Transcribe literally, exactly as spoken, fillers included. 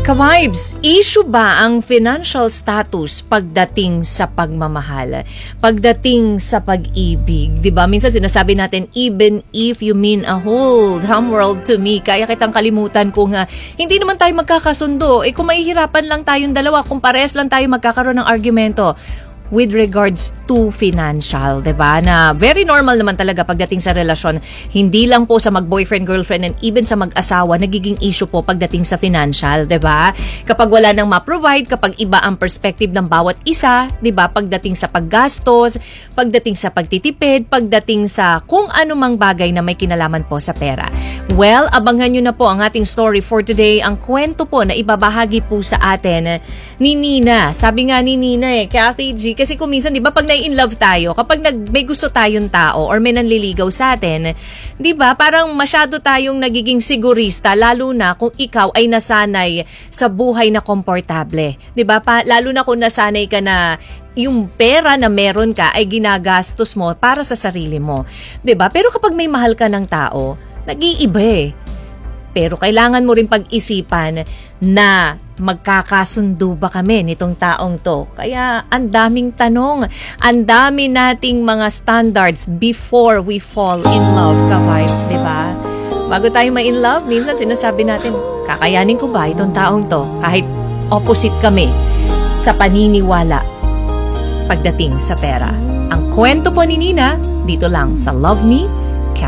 Ka-vibes, issue ba ang financial status pagdating sa pagmamahal? Pagdating sa pag-ibig, 'di ba? Minsan sinasabi natin, even if you mean a whole damn world to me, kaya kitang kalimutan kung uh, hindi naman tayo magkakasundo. Eh kung mahihirapan lang tayong dalawa, kung parehas lang tayo magkakaroon ng argumento with regards to financial, 'di ba? Na very normal naman talaga pagdating sa relasyon. Hindi lang po sa mag-boyfriend, girlfriend, and even sa mag-asawa nagiging issue po pagdating sa financial, 'di ba? Kapag wala nang ma-provide, kapag iba ang perspective ng bawat isa, 'di ba? Pagdating sa paggastos, pagdating sa pagtitipid, pagdating sa kung ano mang bagay na may kinalaman po sa pera. Well, abangan nyo na po ang ating story for today. Ang kwento po na ibabahagi po sa atin ni Nina. Sabi nga ni Nina eh, Kathy G, kasi kung minsan, di ba, pag na-in love tayo, kapag nag, may gusto tayong tao or may nanliligaw sa atin, di ba, parang masyado tayong nagiging sigurista, lalo na kung ikaw ay nasanay sa buhay na komportable. Di ba, pa, lalo na kung nasanay ka na yung pera na meron ka ay ginagastos mo para sa sarili mo. Di ba? Pero kapag may mahal ka ng tao, nag-iiba eh. Pero kailangan mo rin pag-isipan na magkakasundo ba kami nitong taong to? Kaya ang daming tanong, ang dami nating mga standards before we fall in love, ka-vibes, di ba? Bago tayo ma-in love, minsan sinasabi natin, kakayanin ko ba itong taong to? Kahit opposite kami sa paniniwala pagdating sa pera. Ang kwento po ni Nina, dito lang sa Love Me